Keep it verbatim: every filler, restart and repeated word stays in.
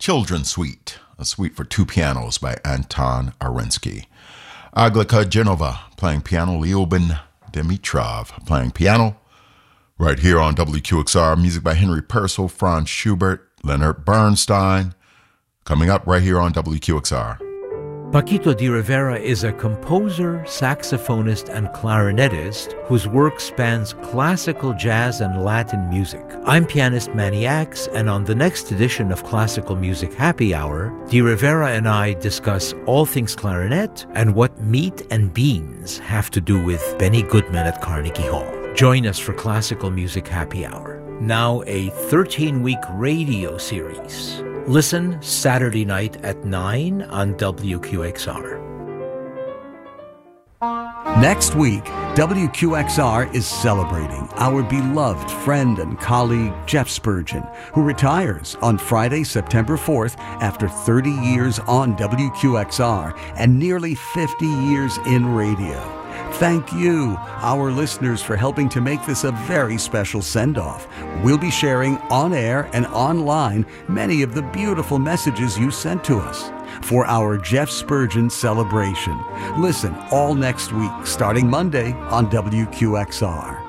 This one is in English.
Children's Suite, a suite for two pianos by Anton Arensky. Aglika Genova playing piano, Lyubin Dimitrov playing piano. Right here on W Q X R, music by Henry Purcell, Franz Schubert, Leonard Bernstein. Coming up right here on W Q X R. Paquito D'Rivera is a composer, saxophonist, and clarinetist whose work spans classical, jazz, and Latin music. I'm pianist Manny Axe, and on the next edition of Classical Music Happy Hour, D'Rivera and I discuss all things clarinet and what meat and beans have to do with Benny Goodman at Carnegie Hall. Join us for Classical Music Happy Hour. Now a thirteen-week radio series. Listen Saturday night at nine on W Q X R. Next week, W Q X R is celebrating our beloved friend and colleague Jeff Spurgeon, who retires on Friday, September fourth after thirty years on W Q X R and nearly fifty years in radio. Thank you, our listeners, for helping to make this a very special send-off. We'll be sharing on air and online many of the beautiful messages you sent to us for our Jeff Spurgeon celebration. Listen all next week, starting Monday on W Q X R.